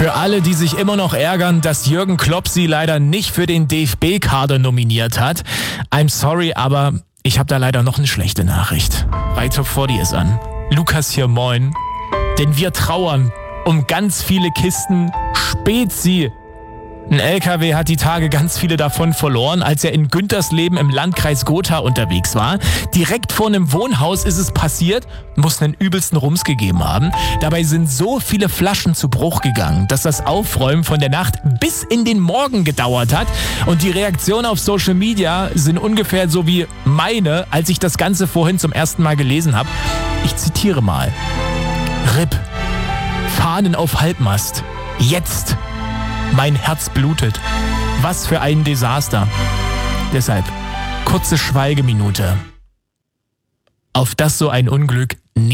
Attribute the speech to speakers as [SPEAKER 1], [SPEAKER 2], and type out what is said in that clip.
[SPEAKER 1] Für alle, die sich immer noch ärgern, dass Jürgen Klopp sie leider nicht für den DFB-Kader nominiert hat. I'm sorry, aber ich habe da leider noch eine schlechte Nachricht. Right Top 40 ist an. Lukas hier, moin. Denn wir trauern um ganz viele Kisten Spezi. Ein LKW hat die Tage ganz viele davon verloren, als er in Güntersleben im Landkreis Gotha unterwegs war. Direkt vor einem Wohnhaus ist es passiert, muss einen übelsten Rums gegeben haben. Dabei sind so viele Flaschen zu Bruch gegangen, dass das Aufräumen von der Nacht bis in den Morgen gedauert hat. Und die Reaktionen auf Social Media sind ungefähr so wie meine, als ich das Ganze vorhin zum ersten Mal gelesen habe. Ich zitiere mal. RIP. Fahnen auf Halbmast. Jetzt. Mein Herz blutet. Was für ein Desaster. Deshalb, kurze Schweigeminute. Auf dass so ein Unglück